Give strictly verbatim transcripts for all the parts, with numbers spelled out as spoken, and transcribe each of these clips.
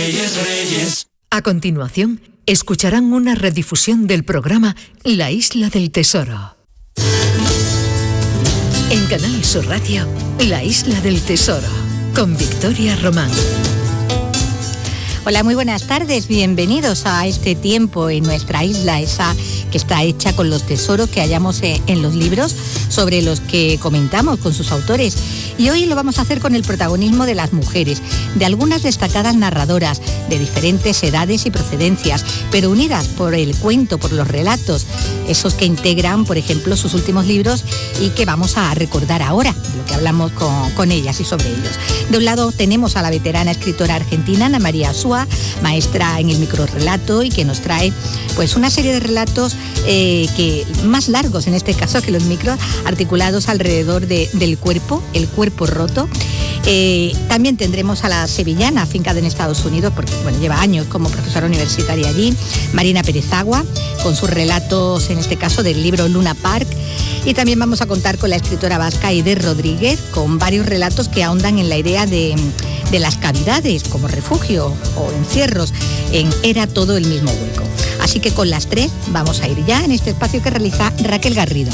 Reyes, Reyes. A continuación, escucharán una redifusión del programa La Isla del Tesoro. En Canal Sur Radio, La Isla del Tesoro, con Victoria Román. Hola, muy buenas tardes, bienvenidos a este tiempo en nuestra isla, esa que está hecha con los tesoros que hallamos en los libros sobre los que comentamos con sus autores. Y hoy lo vamos a hacer con el protagonismo de las mujeres, de algunas destacadas narradoras de diferentes edades y procedencias, pero unidas por el cuento, por los relatos, esos que integran, por ejemplo, sus últimos libros y que vamos a recordar ahora, lo que hablamos con, con ellas y sobre ellos. De un lado tenemos a la veterana escritora argentina Ana María Asúa, maestra en el microrrelato y que nos trae pues una serie de relatos eh, que más largos en este caso que los micros, articulados alrededor de, del cuerpo, el cuerpo roto. Eh, también tendremos a la sevillana, afincada en Estados Unidos, porque bueno, lleva años como profesora universitaria allí, Marina Pérez Agua, con sus relatos, en este caso del libro Luna Park. Y también vamos a contar con la escritora vasca Aide Rodríguez, con varios relatos que ahondan en la idea de, de las cavidades como refugio o encierros en Era todo el mismo hueco. Así que con las tres vamos a ir ya en este espacio que realiza Raquel Garrido.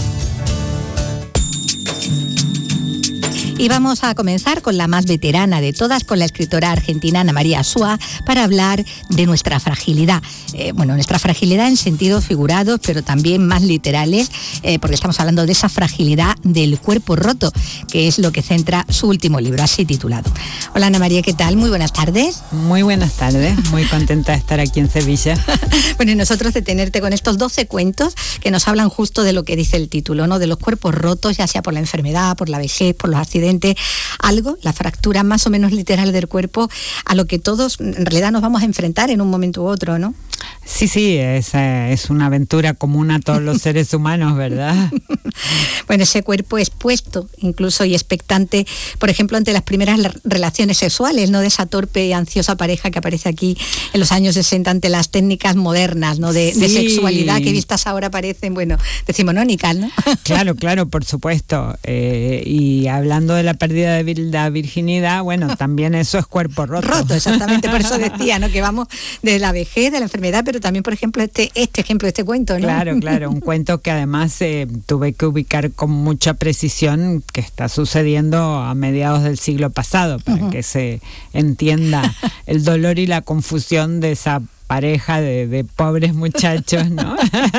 Y vamos a comenzar con la más veterana de todas, con la escritora argentina Ana María Asúa, para hablar de nuestra fragilidad. Eh, bueno, nuestra fragilidad en sentidos figurados, pero también más literales, eh, porque estamos hablando de esa fragilidad del cuerpo roto, que es lo que centra su último libro, así titulado. Hola Ana María, ¿qué tal? Muy buenas tardes. Muy buenas tardes, muy contenta de estar aquí en Sevilla. Bueno, y nosotros de tenerte con estos doce cuentos que nos hablan justo de lo que dice el título, ¿no? De los cuerpos rotos, ya sea por la enfermedad, por la vejez, por los accidentes, algo, la fractura más o menos literal del cuerpo, a lo que todos en realidad nos vamos a enfrentar en un momento u otro, ¿no? Sí, sí, es, es una aventura común a todos los seres humanos, ¿verdad? Bueno, ese cuerpo expuesto, incluso y expectante, por ejemplo, ante las primeras relaciones sexuales, ¿no? De esa torpe y ansiosa pareja que aparece aquí en los años sesenta ante las técnicas modernas, ¿no? De, sí. de sexualidad que vistas ahora parecen, bueno, decimonónicas, ¿no? Claro, claro, por supuesto. Eh, y hablando de la pérdida de la virginidad, bueno, también eso es cuerpo roto. Roto, exactamente, por eso decía, ¿no? Que vamos de la vejez, de la enfermedad, pero también, por ejemplo, este, este ejemplo, este cuento, ¿no? Claro, claro, un cuento que además eh, tuve que ubicar con mucha precisión, que está sucediendo a mediados del siglo pasado, para uh-huh. que se entienda el dolor y la confusión de esa pareja de, de pobres muchachos, ¿no?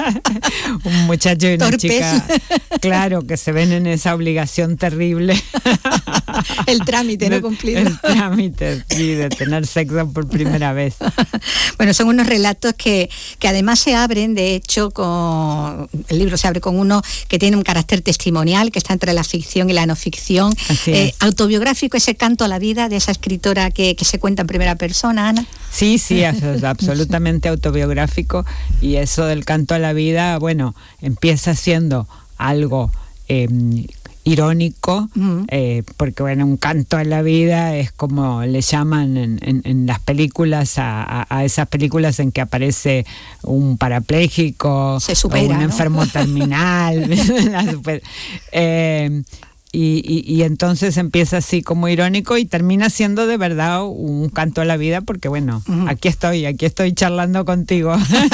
Un muchacho y una Torpes. chica, claro, que se ven en esa obligación terrible. El trámite no cumplido. El trámite, sí, de tener sexo por primera vez. Bueno, son unos relatos que, que además se abren, de hecho, con el libro se abre con uno que tiene un carácter testimonial, que está entre la ficción y la no ficción. Eh, autobiográfico, ese canto a la vida de esa escritora que, que se cuenta en primera persona, Ana. Sí, sí, absolutamente autobiográfico, y eso del canto a la vida, bueno, empieza siendo algo eh, irónico, uh-huh. eh, porque bueno, un canto a la vida es como le llaman en, en, en las películas, a, a, a esas películas en que aparece un parapléjico, se supera, o un ¿no? enfermo terminal, super, eh, Y, y, y entonces empieza así como irónico y termina siendo de verdad un canto a la vida, porque bueno, uh-huh. aquí estoy, aquí estoy charlando contigo.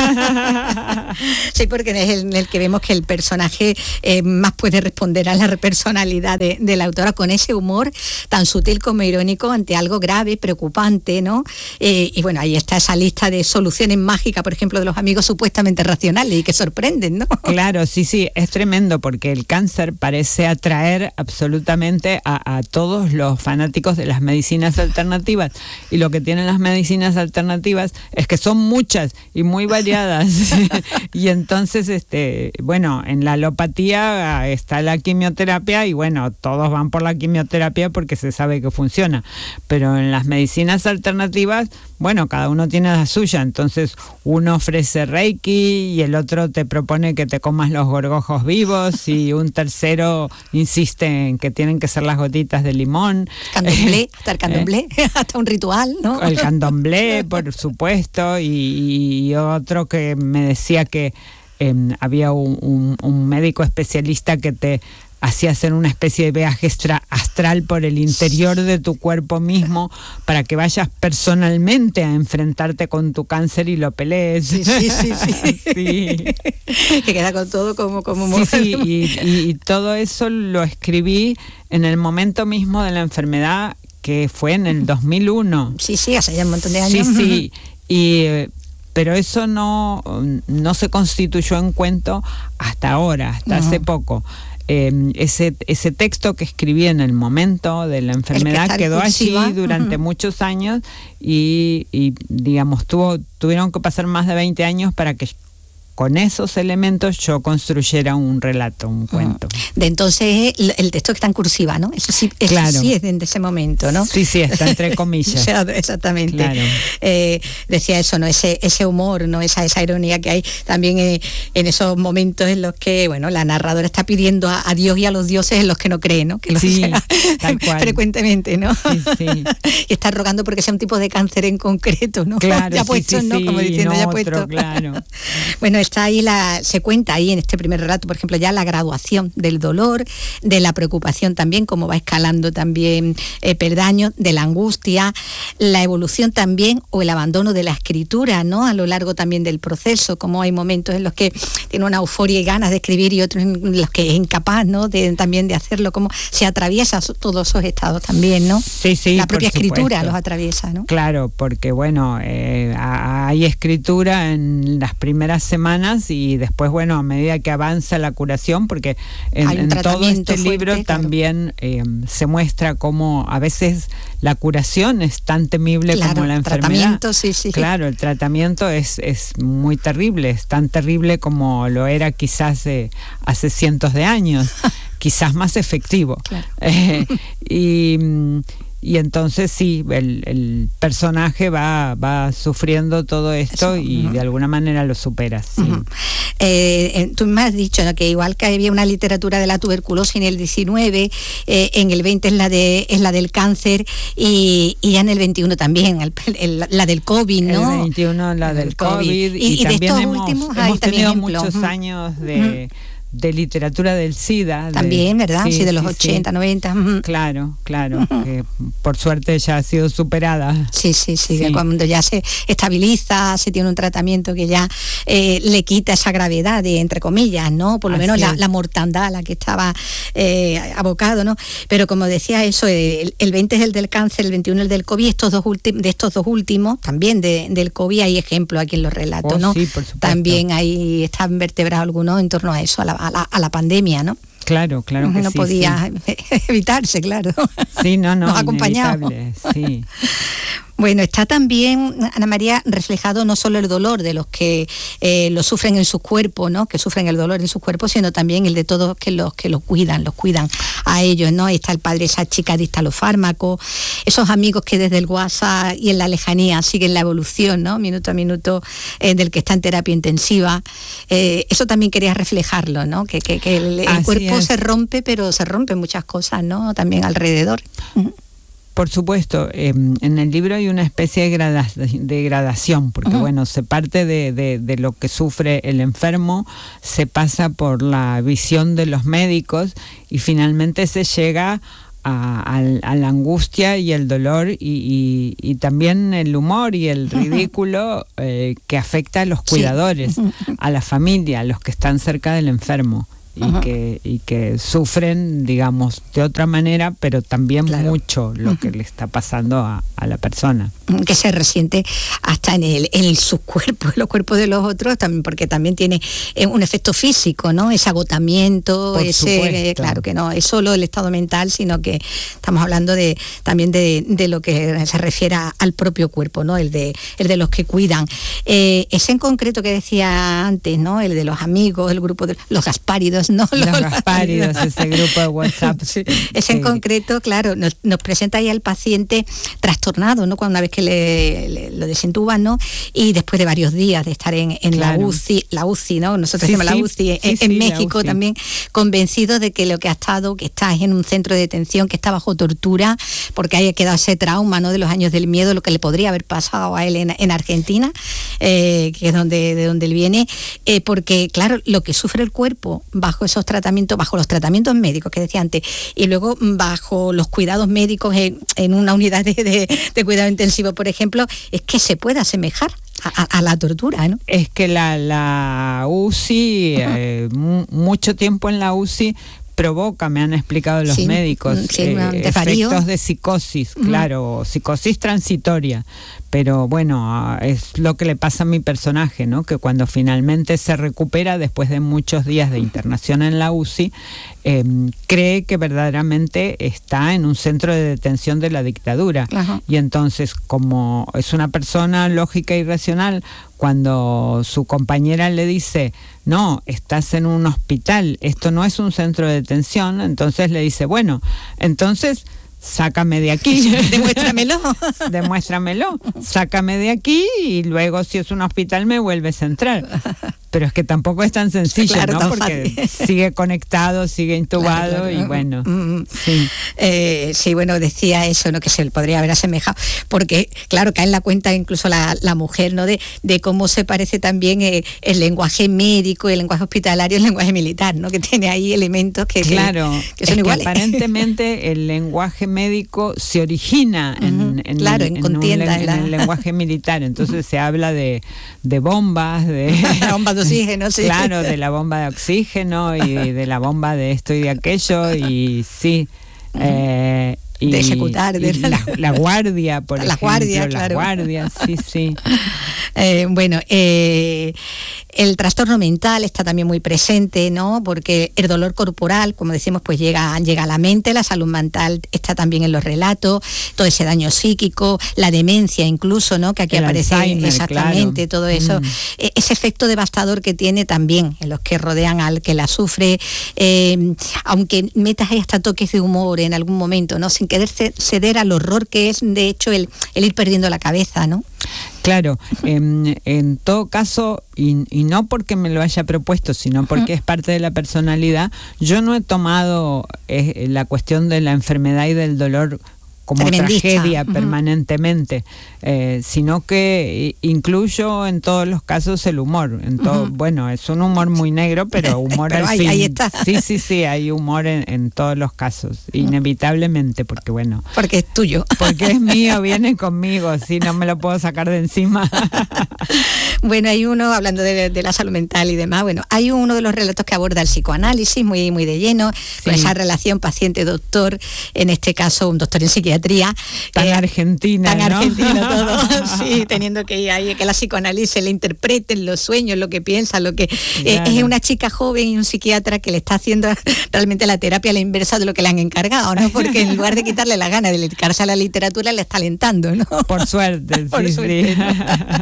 Sí, porque es el, el que vemos que el personaje eh, más puede responder a la personalidad de, de la autora, con ese humor tan sutil como irónico ante algo grave, preocupante, ¿no? Eh, y bueno, ahí está esa lista de soluciones mágicas, por ejemplo, de los amigos supuestamente racionales y que sorprenden, ¿no? Claro, sí, sí, es tremendo, porque el cáncer parece atraer absolutamente a, a todos los fanáticos de las medicinas alternativas, y lo que tienen las medicinas alternativas es que son muchas y muy variadas. Y entonces, este, bueno, en la alopatía está la quimioterapia y bueno, todos van por la quimioterapia porque se sabe que funciona, pero en las medicinas alternativas, bueno, cada uno tiene la suya. Entonces uno ofrece Reiki y el otro te propone que te comas los gorgojos vivos, y un tercero insiste en que tienen que ser las gotitas de limón. Candomblé, hasta el candomblé, eh, hasta un ritual, ¿no? El candomblé, por supuesto, y, y otro que me decía que eh, había un, un, un médico especialista que te así hacer una especie de viaje extra astral por el interior de tu cuerpo mismo para que vayas personalmente a enfrentarte con tu cáncer y lo pelees. Sí, sí, sí. sí. sí. Que queda con todo como... como sí, sí, y, y, y todo eso lo escribí en el momento mismo de la enfermedad, que fue en el dos mil uno. Sí, sí, hace ya un montón de años. Sí, sí, y... pero eso no, no se constituyó en cuento hasta ahora, hasta uh-huh. hace poco. Eh, ese, ese texto que escribí en el momento de la enfermedad quedó allí durante uh-huh. muchos años y, y digamos, tuvo, tuvieron que pasar más de veinte años para que con esos elementos yo construyera un relato, un cuento. De entonces el, el texto que está en cursiva, ¿no? Eso sí, eso claro. sí es de ese momento, ¿no? Sí, sí, está entre comillas. Exactamente. Claro. Eh, decía eso, ¿no? Ese, ese humor, ¿no? Esa, esa ironía que hay también eh, en esos momentos en los que, bueno, la narradora está pidiendo a, a Dios y a los dioses en los que no cree, ¿no? Que lo sí, sea tal cual. frecuentemente, ¿no? Sí, sí. Y está rogando porque sea un tipo de cáncer en concreto, ¿no? Claro, ya sí, puesto, sí, ¿no? sí, Como diciendo, no ya otro, puesto. Claro. Bueno, está ahí la, se cuenta ahí en este primer relato, por ejemplo, ya la graduación del dolor, de la preocupación también, como va escalando también eh, peldaños, de la angustia, la evolución también o el abandono de la escritura, ¿no? A lo largo también del proceso, como hay momentos en los que tiene una euforia y ganas de escribir y otros en los que es incapaz, ¿no? De, también de hacerlo, como se atraviesa todos esos estados también, ¿no? Sí, sí, la propia escritura supuesto. Los atraviesa, ¿no? Claro, porque bueno, eh, hay escritura en las primeras semanas y después, bueno, a medida que avanza la curación, porque en, en todo este fuerte, libro claro. también eh, se muestra cómo a veces la curación es tan temible claro, como la enfermedad. Tratamiento, sí, sí. Claro, el tratamiento es, es muy terrible, es tan terrible como lo era quizás eh, hace cientos de años, quizás más efectivo. Claro. Eh, y... Y entonces sí, el, el personaje va, va sufriendo todo esto. Eso, y uh-huh. de alguna manera lo supera. Sí. Uh-huh. Eh, tú me has dicho, ¿no?, que igual que había una literatura de la tuberculosis en el diecinueve, eh, en el veinte es la de es la del cáncer y, y ya en el veintiuno también, el, el, la del COVID, ¿no? El veintiuno la del COVID. COVID y, y, y de también estos hemos, últimos hemos tenido ejemplos. muchos uh-huh. años de... Uh-huh. de literatura del SIDA. También, de, ¿verdad? Sí, sí, de los sí, ochenta, sí. noventa. Uh-huh. Claro, claro. Uh-huh. Que por suerte ya ha sido superada. Sí, sí, sí, sí. Que cuando ya se estabiliza, se tiene un tratamiento que ya eh, le quita esa gravedad, de, entre comillas, ¿no? Por lo Así menos la, la mortandad a la que estaba eh, abocado, ¿no? Pero como decía eso, el, el veinte es el del cáncer, el veintiuno el del COVID, estos dos últimos, de estos dos últimos, también de, del COVID hay ejemplos aquí en los relatos, oh, ¿no? Sí, por supuesto. También ahí están vertebrados algunos en torno a eso, a la A la, a la pandemia, ¿no? Claro, claro que no sí. No podía sí. evitarse, claro. Sí, no, no, nos acompañaba. Sí. Bueno, está también, Ana María, reflejado no solo el dolor de los que eh, lo sufren en sus cuerpos, ¿no? Que sufren el dolor en sus cuerpos, sino también el de todos que los que los cuidan, los cuidan a ellos, ¿no? Está el padre, esa chica adicta a los fármacos, esos amigos que desde el WhatsApp y en la lejanía siguen la evolución, ¿no? Minuto a minuto eh, del que está en terapia intensiva. Eh, eso también quería reflejarlo, ¿no? Que, que, que el, el cuerpo es. se rompe, pero se rompen muchas cosas, ¿no? También alrededor. Por supuesto, eh, en el libro hay una especie de, grada, de gradación, porque uh-huh. bueno, se parte de, de, de lo que sufre el enfermo, se pasa por la visión de los médicos y finalmente se llega a, a, a la angustia y el dolor y, y, y también el humor y el ridículo eh, que afecta a los cuidadores, sí. a la familia, a los que están cerca del enfermo. Y, uh-huh. que, y que sufren, digamos, de otra manera, pero también claro. mucho lo uh-huh. que le está pasando a, a la persona. Que se resiente hasta en el en sus cuerpos, los cuerpos de los otros, también porque también tiene eh, un efecto físico, ¿no? Ese agotamiento, Por ese eh, claro que no es solo el estado mental, sino que estamos hablando de también de, de lo que se refiere al propio cuerpo, ¿no? El de el de los que cuidan. Eh, ese en concreto que decía antes, ¿no? El de los amigos, el grupo de los Gaspáridos, ¿no? Los, los Gaspáridos, ese grupo de WhatsApp. Sí. Ese sí. en concreto, claro, nos, nos presenta ahí al paciente trastornado, ¿no? Cuando una vez que le, le lo desentuban, ¿no? Y después de varios días de estar en, en claro. la U C I, la U C I, ¿no? Nosotros sí, decimos sí. la U C I, sí, en, sí, en México U C I. También, convencido de que lo que ha estado, que está en un centro de detención, que está bajo tortura, porque haya quedado ese trauma, ¿no? De los años del miedo, lo que le podría haber pasado a él en, en Argentina, eh, que es donde, de donde él viene, eh, porque, claro, lo que sufre el cuerpo bajo bajo esos tratamientos, bajo los tratamientos médicos que decía antes, y luego bajo los cuidados médicos en, en una unidad de, de, de cuidado intensivo, por ejemplo, es que se puede asemejar a, a, a la tortura, ¿no? Es que la, la U C I, eh, m- mucho tiempo en la U C I provoca, me han explicado los sí, médicos, sí, eh, de efectos de psicosis, uh-huh. claro, psicosis transitoria. Pero bueno, es lo que le pasa a mi personaje, ¿no? Que cuando finalmente se recupera después de muchos días de internación en la U C I, eh, cree que verdaderamente está en un centro de detención de la dictadura. Ajá. Y entonces, como es una persona lógica y racional, cuando su compañera le dice, no, estás en un hospital, esto no es un centro de detención, entonces le dice, bueno, entonces sácame de aquí. Demuéstramelo. Demuéstramelo. Sácame de aquí y luego si es un hospital me vuelves a entrar. Pero es que tampoco es tan sencillo, claro, ¿no? Tan Porque fácil. Sigue conectado, sigue intubado, claro, claro. Y bueno. Mm, sí. Eh, sí, bueno, decía eso, ¿no? Que se le podría haber asemejado. Porque, claro, cae en la cuenta incluso la, la mujer, ¿no? De, de cómo se parece también eh, el lenguaje médico, el lenguaje hospitalario, el lenguaje militar, ¿no? Que tiene ahí elementos que, claro, que, que son es iguales. Que aparentemente el lenguaje médico se origina en, uh-huh. en, claro, en, en, contienda, un, en, la... en el lenguaje militar. Entonces uh-huh. se habla de, de bombas, de... bombas de oxígeno, sí. Claro, de la bomba de oxígeno y de la bomba de esto y de aquello, y sí. Uh-huh. Eh, y, de ejecutar. De la, la guardia, por la ejemplo. Guardia, la claro. guardia, sí, sí. Eh, bueno, eh, el trastorno mental está también muy presente, ¿no? Porque el dolor corporal, como decimos, pues llega, llega a la mente, la salud mental está también en los relatos, todo ese daño psíquico, la demencia incluso, ¿no? Que aquí el aparece Alzheimer, exactamente, claro. todo eso. Mm. Eh, ese efecto devastador que tiene también en los que rodean al que la sufre, eh, aunque metas ahí hasta toques de humor en algún momento, ¿no? Sin querer ceder al horror que es, de hecho, el, el ir perdiendo la cabeza, ¿no? Claro, en, en todo caso, y, y no porque me lo haya propuesto, sino porque uh-huh. es parte de la personalidad, yo no he tomado eh, la cuestión de la enfermedad y del dolor como tragedia uh-huh. permanentemente, eh, sino que incluyo en todos los casos el humor. En todo, uh-huh. Bueno, es un humor muy negro, pero humor pero al ahí, fin. Ahí está. Sí, sí, sí, hay humor en, en todos los casos, inevitablemente, porque bueno. Porque es tuyo. Porque es mío, viene conmigo, sí, no me lo puedo sacar de encima. Bueno, hay uno, hablando de, de la salud mental y demás, bueno, hay uno de los relatos que aborda el psicoanálisis muy, muy de lleno, sí. Con esa relación paciente-doctor, en este caso un doctor en psiquiatría. Tan eh, argentina, Tan ¿no? argentino todo, sí, teniendo que ir ahí, que la psicoanálisis le interpreten los sueños, lo que piensa, lo que... Claro. Eh, es una chica joven y un psiquiatra que le está haciendo realmente la terapia a la inversa de lo que le han encargado, ¿no? Porque en lugar de quitarle la gana de dedicarse a la literatura, le está alentando, ¿no? Por suerte, Por sí, suerte, sí. ¿no?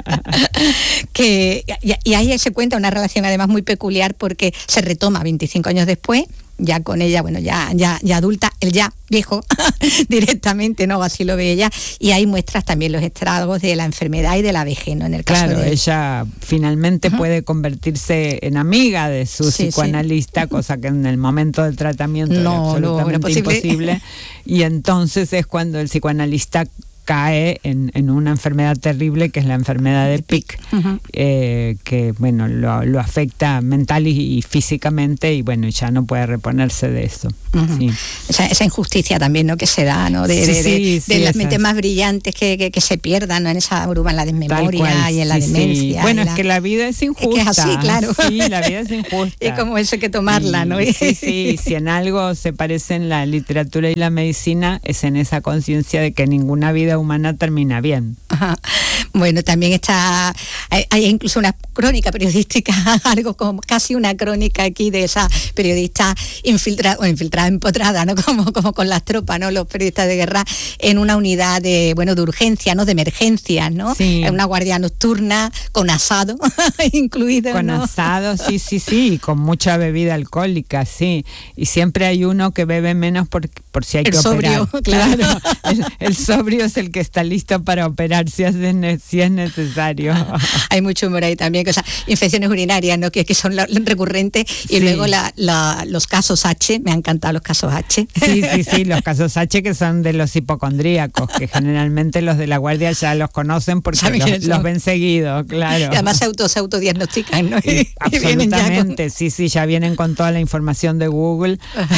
que, y, y ahí se cuenta una relación además muy peculiar porque se retoma veinticinco años después, ya con ella, bueno, ya, ya, ya adulta, él ya viejo directamente, ¿no? Así lo ve ella, y ahí muestras también los estragos de la enfermedad y de la vejez, ¿no? En el caso claro, de ella finalmente uh-huh. puede convertirse en amiga de su sí, psicoanalista, sí. cosa que en el momento del tratamiento no, era absolutamente no, era imposible, y entonces es cuando el psicoanalista cae en, en una enfermedad terrible que es la enfermedad de Pick, uh-huh. eh, que bueno lo, lo afecta mental y, y físicamente, y bueno, ya no puede reponerse de eso. Uh-huh. Sí. Esa, esa injusticia también, ¿no? Que se da, ¿no? De, sí, de, de, sí, sí, de las esas... mentes más brillantes que, que, que se pierdan, ¿no? En esa bruma, en la desmemoria cual, y en la sí, demencia. Sí. Bueno, la... es que la vida es injusta. Es que es así, claro. Sí, la vida es injusta. Y como eso hay que tomarla, y, ¿no? Sí, sí, si en algo se parecen la literatura y la medicina, es en esa conciencia de que ninguna vida humana termina bien. Ajá. Bueno, también está, hay, hay incluso una crónica periodística, algo como casi una crónica aquí de esa periodista infiltrada, o infiltrada, empotrada, ¿no? Como, como con las tropas, ¿no? Los periodistas de guerra en una unidad de, bueno, de urgencia, ¿no? De emergencias, ¿no? Sí. En una guardia nocturna con asado incluido, Con ¿no? asado, sí, sí, sí, y con mucha bebida alcohólica, sí. Y siempre hay uno que bebe menos por, por si hay el que sobrio, operar. claro. claro. El, el sobrio es el que está listo para operar si es, de, si es necesario. Hay mucho humor ahí también, cosas, infecciones urinarias, ¿no? Que, que son la, recurrentes, y sí. luego la, la, los casos H, me han encantado los casos H. Sí, sí, sí, los casos H que son de los hipocondríacos, que generalmente los de la guardia ya los conocen porque los, los ven seguido, claro. Y además se, auto, se autodiagnostican, ¿no? Y, absolutamente, con... sí, sí, ya vienen con toda la información de Google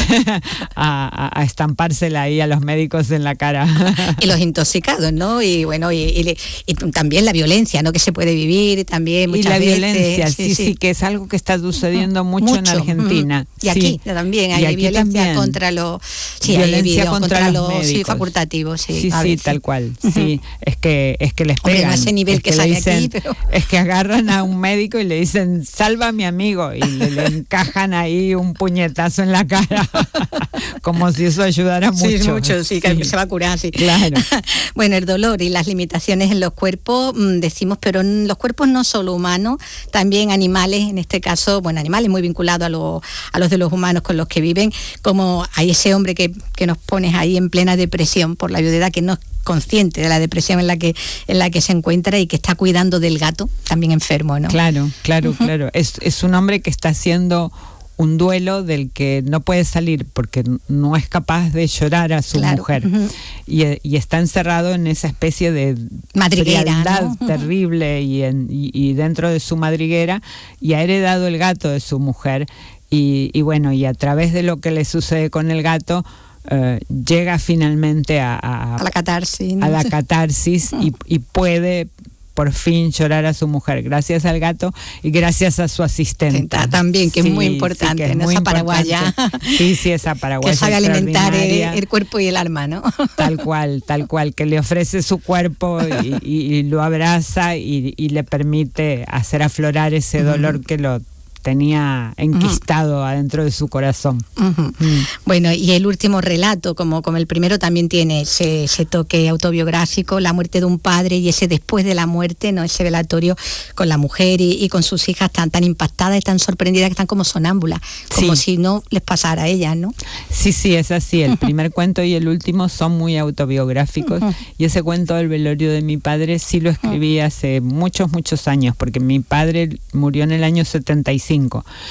a, a, a estampársela ahí a los médicos en la cara. Y los intoxicados, ¿no? Y bueno, y, y, y también la violencia, ¿no? Que se puede vivir también muchas y la veces. Violencia, sí, sí, sí, que es algo que está sucediendo mucho, mucho. en Argentina. Y aquí sí. también hay violencia también. contra los sí, violencia contra, contra los, los sí, facultativos, sí. Sí, sí, tal cual. Sí, es que es que les pegan. Hombre, no a ese nivel es que, que sale dicen, aquí, pero es que agarran a un médico y le dicen, "Salva a mi amigo", y le, le encajan ahí un puñetazo en la cara. Como si eso ayudara mucho. Sí, mucho, sí, que sí. se va a curar, sí. Claro. Bueno, el dolor y las limitaciones en los cuerpos, mmm, decimos, pero en los cuerpos no solo humanos, también animales, en este caso, bueno, animales muy vinculados a, lo, a los de los humanos con los que viven, como hay ese hombre que, que nos pones ahí en plena depresión por la viudedad, que no es consciente de la depresión en la que en la que se encuentra y que está cuidando del gato, también enfermo, ¿no? Claro, claro, uh-huh. claro. Es, es un hombre que está haciendo un duelo del que no puede salir porque no es capaz de llorar a su claro. mujer. Uh-huh. y, y está encerrado en esa especie de frialdad, ¿no? terrible y, en, y, y dentro de su madriguera, y ha heredado el gato de su mujer y, y bueno, y a través de lo que le sucede con el gato, Uh, llega finalmente a, a, a la catarsis, ¿no? a la catarsis y, y puede por fin llorar a su mujer gracias al gato y gracias a su asistente también, que sí, es muy importante, sí, que es ¿no? muy esa paraguaya sí, sí, esa paraguaya que sabe alimentar el, el cuerpo y el alma, ¿no? Tal cual, tal cual, que le ofrece su cuerpo y, y, y lo abraza y, y le permite hacer aflorar ese dolor uh-huh. que lo tenía enquistado uh-huh. adentro de su corazón. Uh-huh. Mm. Bueno, y el último relato, como, como el primero, también tiene ese, ese toque autobiográfico, la muerte de un padre y ese después de la muerte, ¿no? Ese velatorio con la mujer y, y con sus hijas tan, tan impactadas y tan sorprendidas que están como sonámbulas, como sí. si no les pasara a ellas, ¿no? Sí, sí, es así. El uh-huh. primer cuento y el último son muy autobiográficos uh-huh. y ese cuento del velorio de mi padre sí lo escribí uh-huh. hace muchos, muchos años, porque mi padre murió en el año setenta y cinco.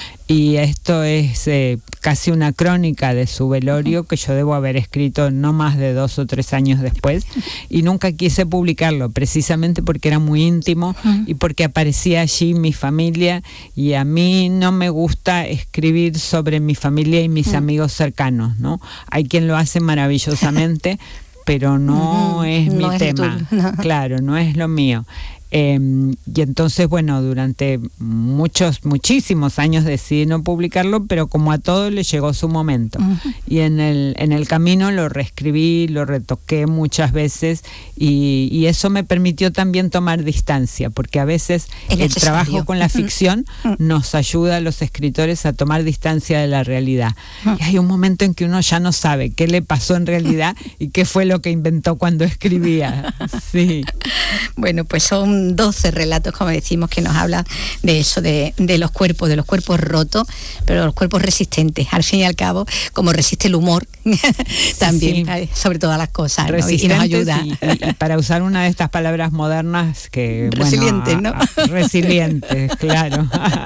Y esto es eh, casi una crónica de su velorio que yo debo haber escrito no más de dos o tres años después, y nunca quise publicarlo precisamente porque era muy íntimo y porque aparecía allí mi familia, y a mí no me gusta escribir sobre mi familia y mis amigos cercanos, ¿no? Hay quien lo hace maravillosamente, pero no uh-huh. es mi no tema, es no. claro, no es lo mío. Eh, y entonces, bueno, durante muchos, muchísimos años decidí no publicarlo, pero como a todo le llegó su momento. Uh-huh. Y en el, en el camino lo reescribí, lo retoqué muchas veces, y, y eso me permitió también tomar distancia, porque a veces el, el trabajo con la ficción uh-huh. nos ayuda a los escritores a tomar distancia de la realidad. Uh-huh. Y hay un momento en que uno ya no sabe qué le pasó en realidad y qué fue lo que inventó cuando escribía. Sí. Bueno, pues son doce relatos, como decimos, que nos hablan de eso, de, de los cuerpos, de los cuerpos rotos, pero los cuerpos resistentes, al fin y al cabo, como resiste el humor, también, sí. sobre todas las cosas, ¿no? y, y nos ayuda. Y, y para usar una de estas palabras modernas que... Resilientes, bueno, ¿no? A, a, resilientes, claro.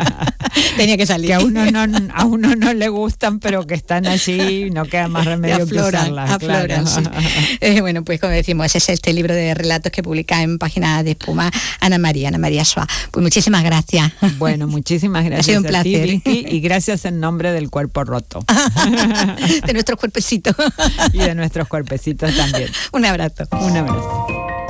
Tenía que salir. Que a uno, no, a uno no le gustan, pero que están allí, no queda más remedio afloran, que usarlas. Afloran, claro. sí. eh, bueno, pues como decimos, ese es este libro de relatos que publica en Páginas de Espuma Ana María, Ana María Schwa. Pues muchísimas gracias. Bueno, muchísimas gracias. Ha sido un placer. A ti, Vicky, y gracias en nombre del cuerpo roto. De nuestros cuerpecitos. Y de nuestros cuerpecitos también. Un abrazo. Un abrazo.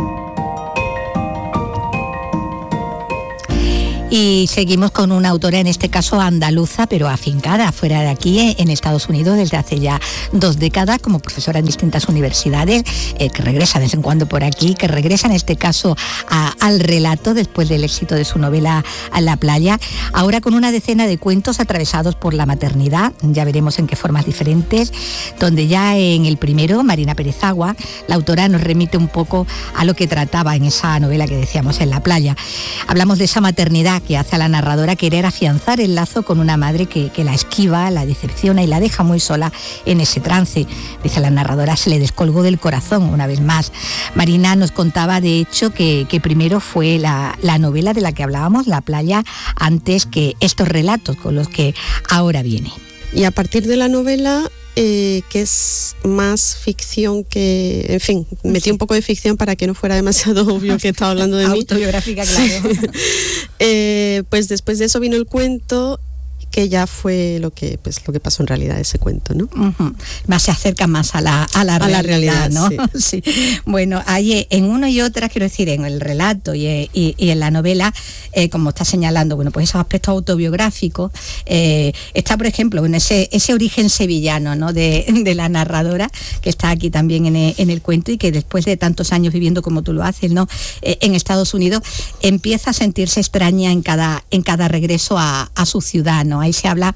Y seguimos con una autora, en este caso andaluza, pero afincada fuera de aquí, en Estados Unidos, desde hace ya dos décadas, como profesora en distintas universidades, eh, que regresa de vez en cuando por aquí, que regresa en este caso a, al relato después del éxito de su novela A la playa, ahora con una decena de cuentos atravesados por la maternidad, ya veremos en qué formas diferentes, donde ya en el primero, Marina Pérez Agua, la autora nos remite un poco a lo que trataba en esa novela que decíamos, En la playa. Hablamos de esa maternidad novela que hace a la narradora querer afianzar el lazo con una madre que, que la esquiva, la decepciona y la deja muy sola en ese trance. Dice la narradora, se le descolgó del corazón una vez más. Marina nos contaba, de hecho, que, que primero fue la, la novela de la que hablábamos, La playa, antes que estos relatos con los que ahora viene. Y a partir de la novela, eh, que es más ficción que... En fin, metí un poco de ficción para que no fuera demasiado obvio que estaba hablando de mí. Autobiográfica, claro. eh, pues después de eso vino el cuento, que ya fue lo que pues lo que pasó en realidad ese cuento, ¿no? Uh-huh. Más se acerca más a la, a la, a realidad, la realidad, ¿no? Sí. Sí. Bueno, hay en uno y otra, quiero decir, en el relato y, y, y en la novela, eh, como está señalando, bueno, pues esos aspectos autobiográficos, eh, está, por ejemplo, bueno, ese, ese origen sevillano, ¿no? De, de la narradora, que está aquí también en el, en el cuento y que después de tantos años viviendo como tú lo haces, ¿no? Eh, en Estados Unidos, empieza a sentirse extraña en cada, en cada regreso a, a su ciudad, ¿no? Ahí se habla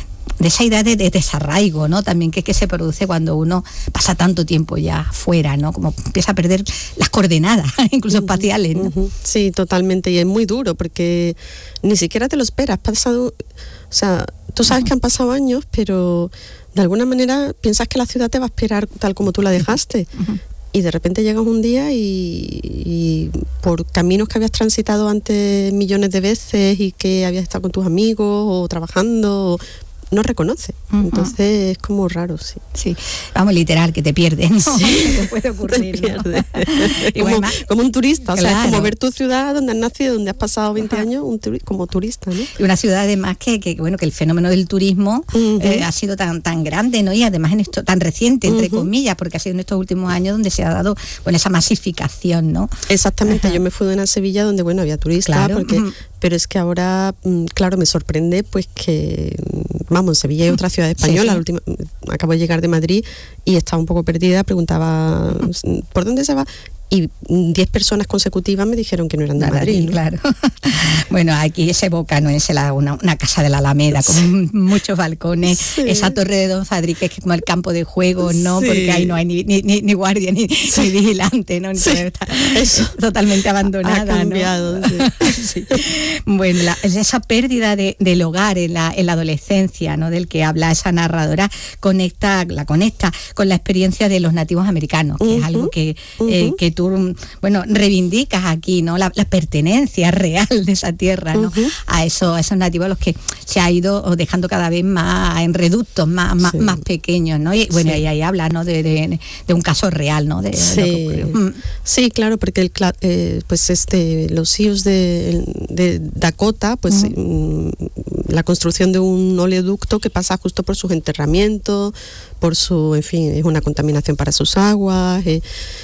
de esa idea de, de desarraigo, ¿no? También que, que se produce cuando uno pasa tanto tiempo ya fuera, ¿no? Como empieza a perder las coordenadas, incluso uh-huh, espaciales, ¿no? Uh-huh. Sí, totalmente, y es muy duro porque ni siquiera te lo esperas. Pasado, o sea, tú sabes uh-huh. que han pasado años, pero de alguna manera piensas que la ciudad te va a esperar tal como tú la dejaste. Uh-huh. Y de repente llegas un día y, y por caminos que habías transitado antes millones de veces y que habías estado con tus amigos o trabajando, o, no reconoce. Uh-huh. Entonces es como raro, sí. Sí, vamos, literal, que te pierdes, ¿no? Sí. Te puede ocurrir, ¿no? como, bueno, como un turista, claro. O sea, es como ver tu ciudad donde has nacido, donde has pasado veinte uh-huh. años, un turi- como turista, ¿no? Y una ciudad además que, que bueno, que el fenómeno del turismo uh-huh. eh, ha sido tan tan grande, ¿no? Y además en esto tan reciente, entre uh-huh. comillas, porque ha sido en estos últimos años donde se ha dado, bueno, esa masificación, ¿no? Exactamente, uh-huh. Yo me fui de una Sevilla donde, bueno, había turistas, claro. porque... Uh-huh. Pero es que ahora, claro, me sorprende pues que, vamos, Sevilla es otra ciudad española, sí, sí. La última, acabo de llegar de Madrid y estaba un poco perdida, preguntaba, ¿por dónde se va? Y diez personas consecutivas me dijeron que no eran de Nada, Madrid, ¿no? Claro. Bueno, aquí se evoca, ¿no? Es la, una, una casa de la Alameda, con sí. muchos balcones, sí. Esa torre de Don Fadrique, que es como el campo de juego, ¿no? Sí. Porque ahí no hay ni, ni, ni, ni guardia, ni, sí. ni vigilante, ¿no? Sí. Está Eso. Totalmente abandonada, ha cambiado, ¿no? Sí. Sí. Bueno, la, esa pérdida de, del hogar en la, en la adolescencia, ¿no? Del que habla esa narradora, conecta, la conecta con la experiencia de los nativos americanos, que uh-huh. es algo que, uh-huh. eh, que tú, bueno, reivindicas aquí, ¿no? La, la pertenencia real de esa tierra, ¿no? Uh-huh. A, eso, a esos nativos a los que se ha ido dejando cada vez más en reductos más, más, sí. más pequeños, ¿no? Y bueno, sí. ahí, ahí habla, ¿no? De, de, de un caso real, ¿no? De, sí. de lo que sí, claro, porque el, eh, pues este, los Sioux de, de Dakota, pues uh-huh. la construcción de un oleoducto que pasa justo por sus enterramientos, por su, en fin, es una contaminación para sus aguas, eh,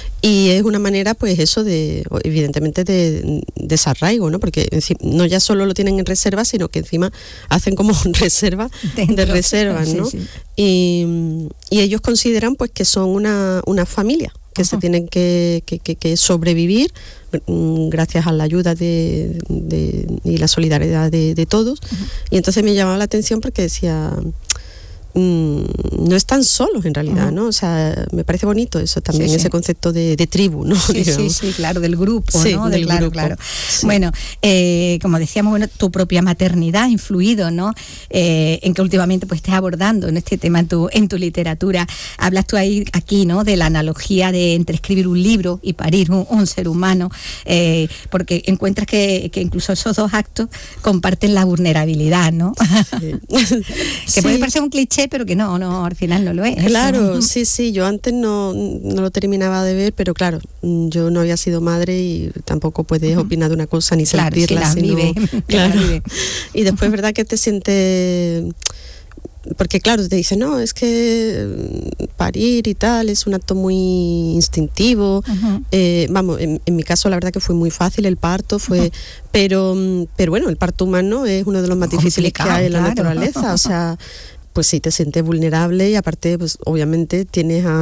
y es una manera, pues eso de, evidentemente, de desarraigo, ¿no? Porque encima, no ya solo lo tienen en reserva, sino que encima hacen como reserva Dentro. de reservas, ¿no? Sí, sí. Y, y ellos consideran, pues, que son una, una familia, que uh-huh. se tienen que, que, que, que sobrevivir gracias a la ayuda de, de, y la solidaridad de, de todos. Uh-huh. Y entonces me llamaba la atención porque decía... no están solos en realidad, uh-huh. ¿no? O sea, me parece bonito eso también, sí, ese sí. concepto de, de tribu, ¿no? Sí, sí, sí, claro, del grupo, sí, ¿no? Del de, claro, grupo. claro. Sí. Bueno, eh, como decíamos, bueno, tu propia maternidad ha influido, ¿no? Eh, en que últimamente pues estés abordando en este tema en tu, en tu literatura. Hablas tú ahí, aquí, ¿no? De la analogía de entre escribir un libro y parir un, un ser humano, eh, porque encuentras que, que incluso esos dos actos comparten la vulnerabilidad, ¿no? Sí. que sí. puede parecer un cliché, pero que no, no, al final no lo es. Claro, sí, sí, yo antes no, no lo terminaba de ver, pero claro, yo no había sido madre y tampoco puedes uh-huh. opinar de una cosa ni claro, sentirla. Si sino, vive. Claro. Vive. Y después, verdad que te sientes... Porque claro, te dicen, no, es que parir y tal es un acto muy instintivo. Uh-huh. Eh, vamos, en, en mi caso la verdad que fue muy fácil el parto, fue, uh-huh. pero, pero bueno, el parto humano es uno de los más difíciles que hay en la claro. naturaleza, o sea... pues sí, te sientes vulnerable y aparte, pues obviamente tienes a